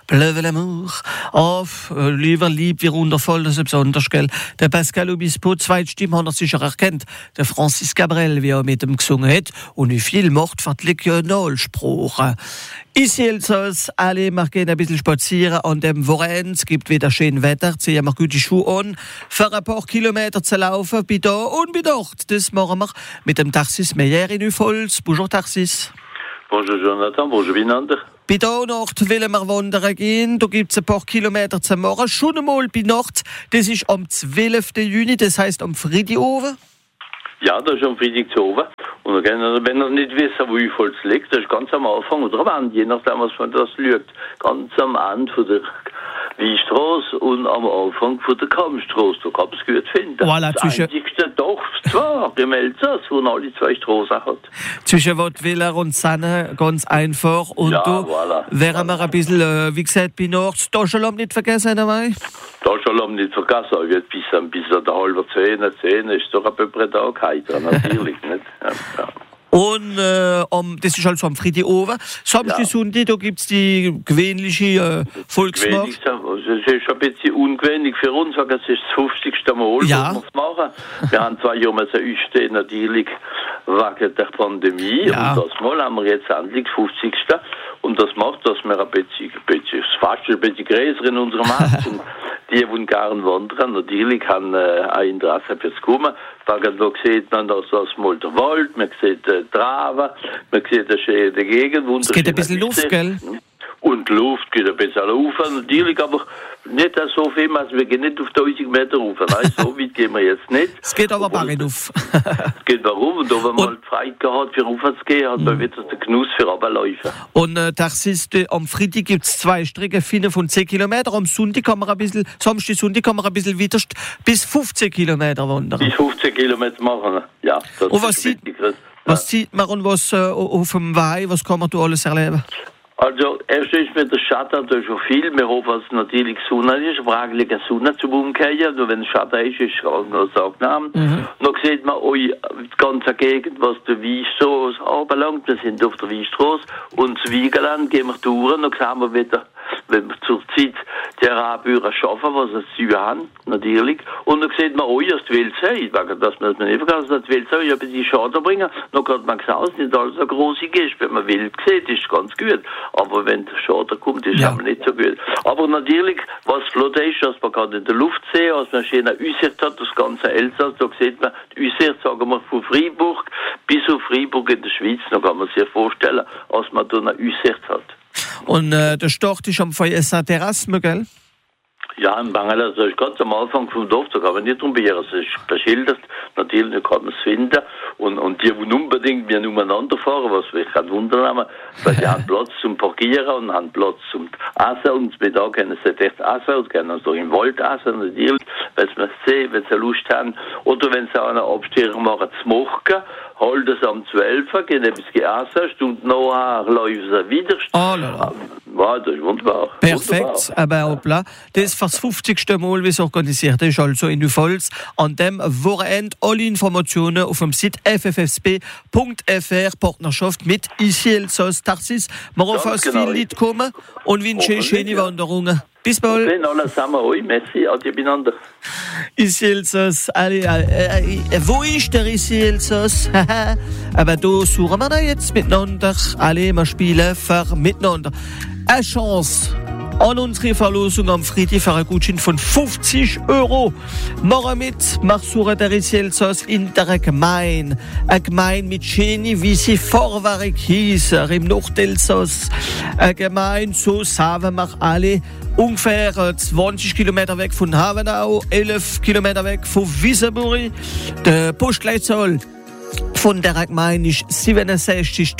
Bleu l'amour. Lieber lieb, wie wundervoll, das ist besonders, gell? Der Pascal Obispo, Zweitstimme, hat er sicher erkannt. Der Francis Cabrel, wie er mit ihm gesungen hat. Und wie viel macht für die Regionalsprache. Ici Elsass, alle, wir gehen ein bisschen spazieren an dem Wochenende. Es gibt wieder schön Wetter, ziehen wir gute Schuhe an, für ein paar Kilometer zu laufen, bei da und bei dort. Das machen wir mit dem Tarsis Meyer in Ufolz. Bonjour Tarsis. Bonjour Jonathan, bonjour Binander. Bei Nacht wollen wir wandern gehen. Da gibt es ein paar Kilometer zu machen. Schon einmal bei Nacht. Das ist am 12. Juni, das heisst am Freitagabend. Ja, das ist am Freitag zu oben. Und wenn ihr nicht wisst, wo Ufolz liegt, das ist ganz am Anfang oder am Ende, je nachdem, was man das schaut. Ganz am Ende von der Wiestraße und am Anfang von der Kammstraße. Da kann man es gut finden. Voilà, das einzigste Dorf zwar, im Elsass, wo man alle zwei Straßen hat. Zwischen Wattwiller und Sanne, ganz einfach. Und ja, da wären wir ein bisschen, wie gesagt, bei Nacht. Taschenlampe nicht vergessen dabei? Taschenlampe nicht vergessen, aber jetzt bis an der halben 10 ist doch ein bisschen Tag heiter, natürlich nicht. Ja. Und das ist also am Freitagabend. Samstag, Sonntag, da gibt es die gewöhnliche Volksmarkt. Das ist ein bisschen ungewöhnlich für uns, weil es ist das 50. Mal, ja. was wir es machen. Wir haben 2 Jahre ausstehen, natürlich wegen der Pandemie. Ja. Und das Mal haben wir jetzt endlich das 50. Und das macht, dass wir ein bisschen fast ein bisschen größer in unserem Markt sind. Die gerne wandern, natürlich haben ein Interesse fürs Kommen. Da sieht man das mal der Wald, man sieht Traben, man sieht eine schöne Gegend. Es geht ein bisschen Luft, gell? Und die Luft geht ein bisschen rauf, natürlich, aber nicht so viel, also wir gehen nicht auf 1000 Meter rauf. Nein, so weit gehen wir jetzt nicht. Es geht aber barren auf. Es geht warum? Und wenn man die Freiheit gehabt für rauf zu gehen, hat man wieder den Genuss für runterlaufen. Und das ist, am Freitag gibt es 2 Strecken von 10 Kilometern. Am Sonntag kann man ein bisschen, Samstag, Sonntag kann man ein bisschen weiter bis 15 Kilometer wandern. Bis 15 Kilometer machen, ja. Das und was sieht man und was auf dem Weih, was kann man da alles erleben? Also, erst ist mit der Schatten da schon viel. Wir hoffen, dass es natürlich Sonne ist, aber eigentlich eine Sonne zum Umkehren. Nur wenn es Schatten ist es auch noch angenehm. Dann sieht man auch die ganze Gegend, was der Wiestraße anbelangt. Wir sind auf der Wiestraße und das Wiegerland gehen wir durch. Dann sehen wir wieder, wenn wir zur Zeit die Arabürer schaffen, was sie zu haben, natürlich. Und dann sieht man auch, dass die Wildsee, dass man nicht vergessen, dass die Wildsee ein bisschen Schaden bringen. Dann kann man sagen, dass nicht alles so großig ist. Wenn man wild sieht, ist es ganz gut. Aber wenn der Schaden kommt, ist es aber nicht so gut. Aber natürlich, was flott ist, dass man kann in der Luft sehen, als man schön eine Aussicht hat, das ganze Elsass, da sieht man die Aussicht, sagen wir, von Freiburg bis auf Freiburg in der Schweiz. Da kann man sich vorstellen, als man da eine Aussicht hat. Und der Start ist am Feuer Terrasse, gell? Ja, in Bangladesch, das ist ganz am Anfang vom Dorf, da kann man nicht rumbeirren, es ist beschildert, natürlich kann man es finden. Und die wollen unbedingt wir umeinander fahren, was mich gerade wundern haben, weil die haben Platz zum Parkieren und haben Platz zum Essen und zum Mittag können sie echt essen und können also im Wald essen, natürlich, weil sie es sehen, wenn sie Lust haben. Oder wenn sie eine Abstehung machen, zu machen, halten sie am 12, gehen etwas essen, Stunden nachher laufen sie wieder. Oh, la. Ja, das ist wunderbar. Perfekt, aber hoppla. Das ist das 50. Mal, wie es organisiert ist, also in Ufolz. An dem Wochenende alle Informationen auf dem Site ffsp.fr, Partnerschaft mit Ici Elsass Tarsis. Wir hoffen, dass viele Leute kommen und wünschen schöne Wanderungen. Bis bald. Okay, alles zusammen. Merci, adieu miteinander. Ici Elsass, wo ist der Ici Elsass? Aber da suchen wir jetzt miteinander. Alle, wir spielen für miteinander. Eine Chance an unsere Verlosung am Freitag für einen Gutschein von 50 €. Machen mit, wir suchen der Ici Elsass in der Gemeinde. Eine Gemeinde mit schönen, wie sie vorwärts hießen, im Nordelsass. Eine Gemeinde, so sagen wir alle, ungefähr 20 Kilometer weg von Havenau, 11 Kilometer weg von Wiesenbury. Der Postleitzahl von der Gemeinde ist 67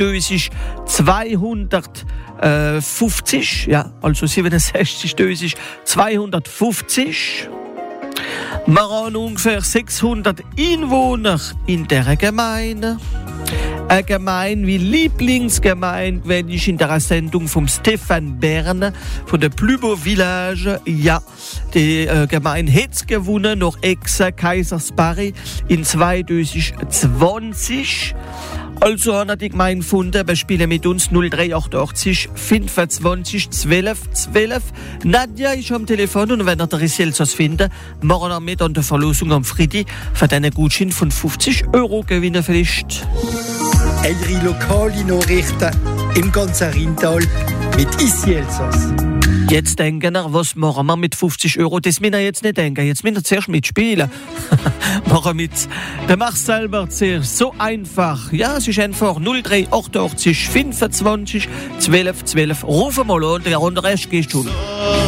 250, ja, also 67 250. Wir haben ungefähr 600 Einwohner in der Gemeinde. Eine Gemeinde wie Lieblingsgemeinde, wenn ich in der Sendung vom Stefan Bern von der Plübo Village. Ja, die Gemeinde hat gewonnen, noch Exe Kaisersbarri in 2020. Also hat die Gemeinde gefunden, bespielen mit uns 0388 25 12 12. Nadja ist am Telefon und wenn ihr den Elsass findet, machen wir mit an der Verlosung am Freitag für einen Gutschein von 50 € gewinnen vielleicht. Eure lokale Nachrichten im ganzen Rheintal mit Ici Elsass. Jetzt denken wir, was machen wir mit 50 €? Das müssen wir jetzt nicht denken. Jetzt müssen wir zuerst mitspielen. Machen mit. Der machst selber zuerst. So einfach. Ja, es ist einfach 0388 25 12 12. Rufen mal an, der Rest gehst du.